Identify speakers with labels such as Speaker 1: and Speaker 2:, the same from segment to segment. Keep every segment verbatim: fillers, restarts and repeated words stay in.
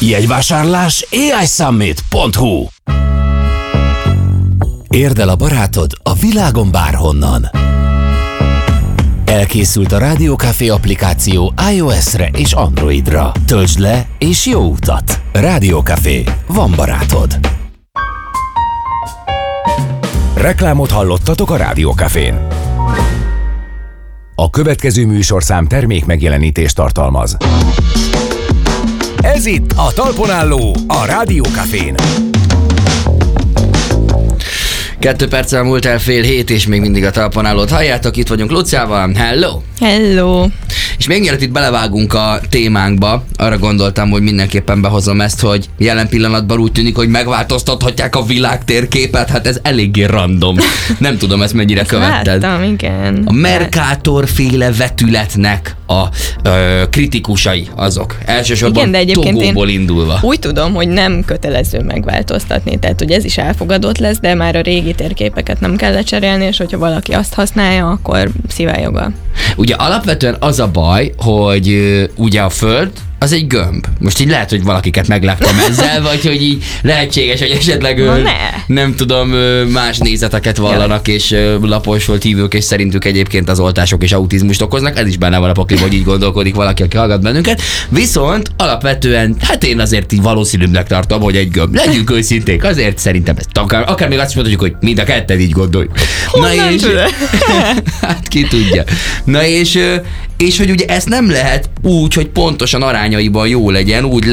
Speaker 1: Jegyvásárlás á i summit pont hu. Érd el a barátod a világon bárhonnan. Elkészült a Rádió Café applikáció iOS-re és Androidra. Töltsd le és jó utat! Rádió Café. Van barátod.
Speaker 2: Reklámot hallottatok a Rádió Cafén. A következő műsorszám termék megjelenítést tartalmaz. Ez itt a Talpon Álló, a Rádió Cafén.
Speaker 3: Kettő perccel múlt el fél hét, és még mindig a Talpon Állót halljátok. Itt vagyunk Luciával. Hello!
Speaker 4: Hello!
Speaker 3: És még mielőtt itt belevágunk a témánkba, arra gondoltam, hogy mindenképpen behozom ezt, hogy jelen pillanatban úgy tűnik, hogy megváltoztathatják a világ térképet. Hát ez eléggé random. Nem tudom, ezt mennyire ezt követted.
Speaker 4: Láttam, igen.
Speaker 3: A Mercator-féle vetületnek a ö, kritikusai azok. Elsősorban igen, Togóból indulva.
Speaker 4: Úgy tudom, hogy nem kötelező megváltoztatni, tehát hogy ez is elfogadott lesz, de már a régi térképeket nem kell lecserélni, és hogyha valaki azt használja, akkor szíve joga.
Speaker 3: Ugye alapvetően az a baj, hogy ö, ugye a Föld az egy gömb. Most így lehet, hogy valakiket megleptem ezzel, vagy hogy így lehetséges, hogy esetleg ö,
Speaker 4: ne.
Speaker 3: nem tudom, ö, más nézeteket vallanak, és ö, laposfolt hívők, és szerintük egyébként az oltások és autizmust okoznak. Ez is benne van a pakliban, hogy így gondolkodik valaki, aki hallgat bennünket. Viszont alapvetően, hát én azért így valószínűbbnek tartom, hogy egy gömb. Legyünk őszinték, azért szerintem ezt akár, akár még azt is mondhatjuk, hogy mind a ketten így gondolj.
Speaker 4: Honnan és
Speaker 3: hát ki tudja. Na és és hogy ugye ezt nem lehet úgy, hogy pontosan arányaiban jó legyen, úgy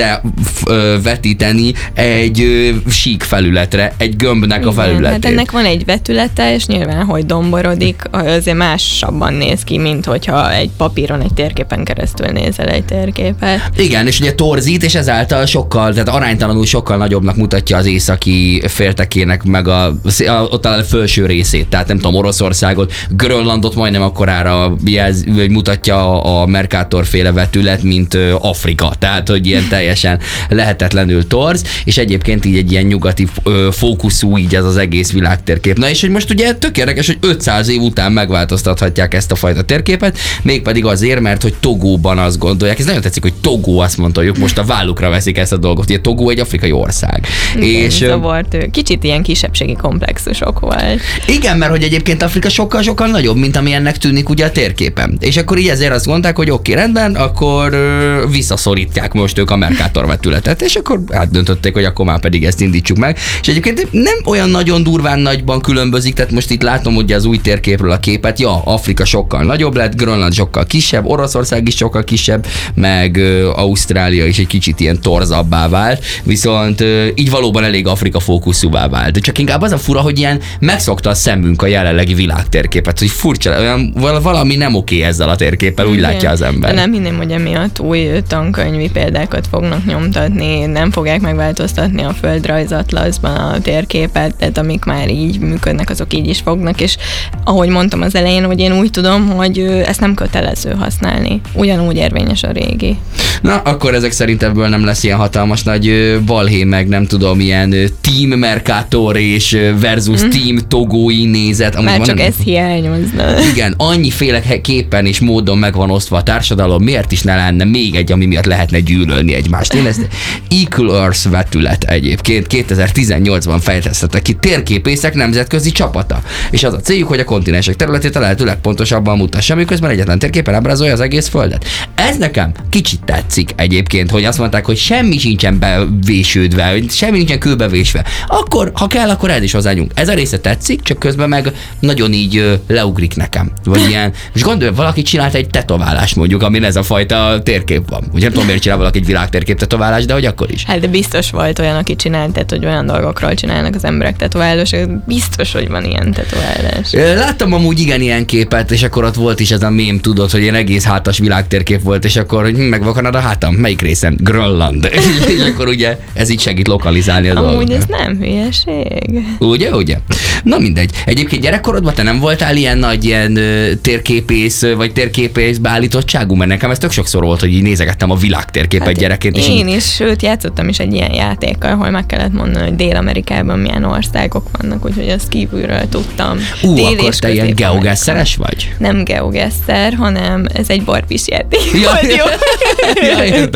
Speaker 3: levetíteni egy ö, sík felületre, egy gömbnek a felületét.
Speaker 4: Hát ennek van egy vetülete, és nyilván, hogy domborodik, azért másabban néz ki, mint hogyha egy papíron, egy térképen keresztül nézel egy térképet.
Speaker 3: Igen, és ugye torzít, és ezáltal sokkal, tehát aránytalanul sokkal nagyobbnak mutatja az északi féltekének, meg a, a, ott a felső részét, tehát nem tudom, Oroszországot, Grönlandot majdnem akkorára jelz, mutatja a Mercator féle vetület, mint Afrika. Tehát, hogy ilyen teljesen lehetetlenül torz, és egyébként így egy ilyen nyugati fókuszú így ez az egész világtérkép. Na és hogy most ugye tök érdekes, hogy ötszáz év után megváltoztathatják ezt a fajta térképet, mégpedig azért, mert hogy Togóban azt gondolják, ez nagyon tetszik, hogy Togó, azt mondta, hogy most a vállukra veszik ezt a dolgot. Ugye Togó egy afrikai ország.
Speaker 4: Igen,
Speaker 3: és
Speaker 4: zavart, kicsit ilyen kisebbségi komplexusok volt.
Speaker 3: Igen, mert hogy egyébként Afrika sokkal-sokkal nagyobb, mint ami ennek tűnik ugye a térképen. És akkor így ezért azt mondták, hogy oké, okay, rendben, akkor ö, visszaszorítják most ők a Mercator vetületet, és akkor átdöntötték, hogy akkor már pedig ezt indítsuk meg. És egyébként nem olyan nagyon durván nagyban különbözik, tehát most itt látom ugye az új térképről a képet, ja, Afrika sokkal nagyobb lett, Grönland sokkal kisebb, Oroszország is sokkal kisebb, meg ö, Ausztrália is egy kicsit ilyen torzabbá vált, viszont ö, így valóban elég Afrika fókuszúvá vált. De csak inkább az a fura, hogy ilyen megszokta a szemünk a jelenlegi világtérképet, hogy furcsa, olyan valami nem oké ezzel a térképpel, úgy látja az ember.
Speaker 4: De nem hinném, hogy emiatt új tankönyvi példákat fognak nyomtatni, nem fogják megváltoztatni a földrajzatlaszban a térképet, tehát amik már így működnek, azok így is fognak, és ahogy mondtam az elején, hogy én úgy tudom, hogy ezt nem kötelező használni. Ugyanúgy érvényes a régi.
Speaker 3: Na, akkor ezek szerint ebből nem lesz ilyen hatalmas nagy balhé, meg nem tudom, ilyen Team Mercator és versus mm. Team Togói nézet.
Speaker 4: Már csak ez hiányozna.
Speaker 3: Igen, annyiféle képen és módon meg van osztva a társadalom, miért is ne lenne még egy, ami miatt lehetne gyűlölni egymást. Én ezt Equal Earth vetület egyébként kétezer-tizennyolcban fejlesztettek ki térképészek nemzetközi csapata. És az a céljuk, hogy a kontinensek területét a lehető legpontosabban mutassa, miközben egyetlen térképen ábrázolja az egész földet. Ez nekem kicsit tetszik egyébként, hogy azt mondták, hogy semmi sincsen bevésődve, semmi nincsen kőbevésve. Akkor, ha kell, akkor el is hozzányunk. Ez a része tetszik, csak közben meg nagyon így ö, leugrik nekem. Vagy ilyen, és gondolj, valaki csinált egy tetoválást mondjuk, amin ez a fajta térkép van. Ugye nem tudom, miért csinál valaki egy világtérkép tetoválást, de hogy akkor is.
Speaker 4: Hát de biztos volt olyan, aki csinált, tehát, hogy olyan dolgokról csinálnak az emberek tetoválás, biztos, hogy van ilyen tetoválás.
Speaker 3: Láttam amúgy igen ilyen képet, és akkor ott volt is ez a mém, tudod, hogy ilyen egész hátas világtérkép volt, és akkor hogy megvakanod a hátam, melyik részen? Grönland. És akkor ugye ez így segít lokalizálni a dolgokat.
Speaker 4: Amúgy ez nem hülyeség.
Speaker 3: Ugye, ugye? Na mindegy. Egyébként gyerekkorodban te nem voltál ilyen nagy ilyen térképész, vagy térképész beállítottságú, mert nekem ez tök sokszor volt, hogy így nézegettem a világtérképet hát gyerekként. És
Speaker 4: én így... is, sőt, játszottam is egy ilyen játékkal, ahol meg kellett mondani, hogy Dél-Amerikában milyen országok vannak, úgyhogy azt kívülről tudtam.
Speaker 3: Ú, Dél akkor te ilyen geogesszeres vagy?
Speaker 4: Nem geogesser, hanem ez egy barpis játék.
Speaker 3: Ja, ja, ja,